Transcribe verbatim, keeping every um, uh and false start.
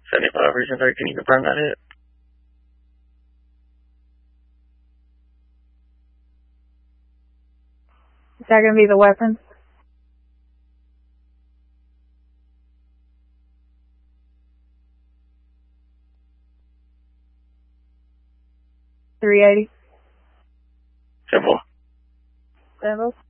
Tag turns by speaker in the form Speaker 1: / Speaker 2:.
Speaker 1: seventy-five Region three, can you confirm that hit?
Speaker 2: Is that going to be the weapon? three eighty.
Speaker 1: Simple.
Speaker 2: Simple.